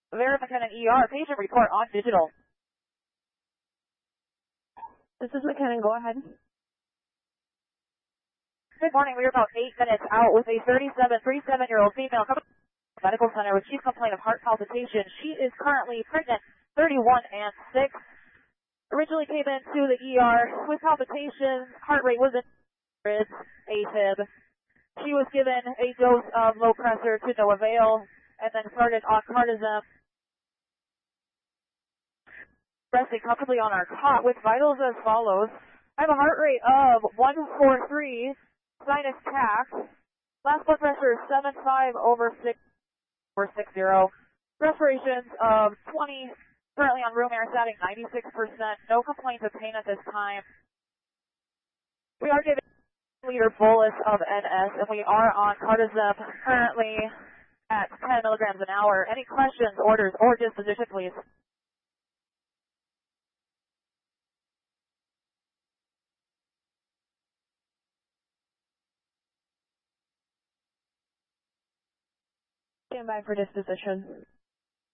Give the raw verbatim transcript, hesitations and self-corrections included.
Vera McKinnon E R, patient report on digital. This is McKinnon, go ahead. Good morning, we are about eight minutes out with a thirty-seven, thirty-seven-year-old female coming to the medical center with chief complaint of heart palpitation. She is currently pregnant, thirty-one and six. Originally came into the E R with palpitations, heart rate was in AFib. She was given a dose of low pressure to no avail and then started on cardizem. Resting comfortably on our cot with vitals as follows. I have a heart rate of one forty-three, sinus tach. Last blood pressure is seven five over six over sixty. Respirations of twenty. Currently on room air setting ninety-six percent. No complaints of pain at this time. We are giving a liter bolus of N S and we are on cardizem currently at ten milligrams an hour. Any questions, orders, or disposition, please? Stand by for disposition.